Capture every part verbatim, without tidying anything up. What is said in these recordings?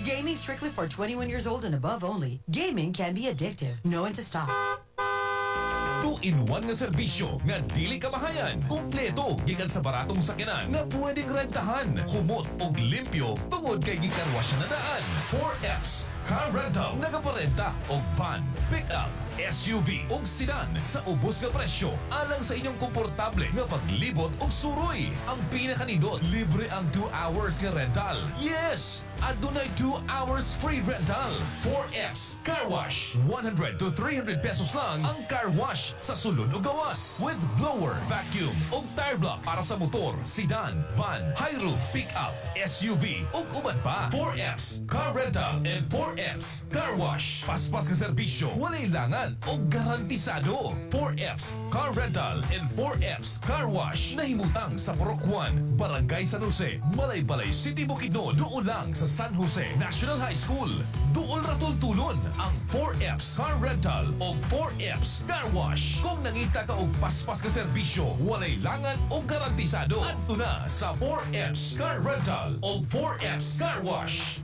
Gaming strictly for twenty-one years old and above only. Gaming can be addictive. Know when to stop. two in one nga serbisyo nga dili kamahayan. Kompleto gikan sa baratong sakyanan nga pwedeng rentahan. Humot og limpyo tungod kay gikarwasya na daan. four Fs Car Rental nagaparenta og van, pick-up, S U V ug sedan sa ubos nga presyo alang sa inyong komportable nga paglibot og suroy. Ang pinakanindot, libre ang two hours nga rental. Yes! Adunay two hours free rental. four X Car Wash. one hundred to three hundred pesos lang ang car wash sa sulod o gawas. With blower, vacuum ug tire block para sa motor, sedan, van, high roof, pick-up, S U V ug uban pa. four X Car Rental and four X Car Wash. Paspas ka serbisyo, walay langan o garantisado. four Fs Car Rental and four Fs Car Wash. Nahimutang sa Purok one, Barangay San Jose, Malaybalay City, Bukidnon. Doon lang sa San Jose National High School. Doon ratultulon ang four Fs Car Rental o four Fs Car Wash. Kung nangita ka og paspas ka serbisyo, walay langan o garantisado. Adto na sa four Fs Car Rental o four Fs Car Wash.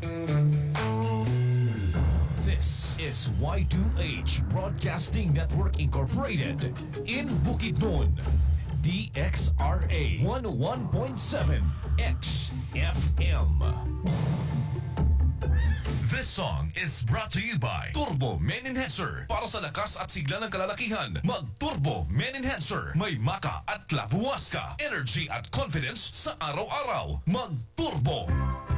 This is Y two H Broadcasting Network Incorporated in Bukidnon. D X R A one oh one point seven X F M. This song is brought to you by Turbo Men Enhancer. Para sa lakas at sigla ng kalalakihan, mag-Turbo Men Enhancer. May maka at labuwas ka. Energy at confidence sa araw-araw. Mag-Turbo.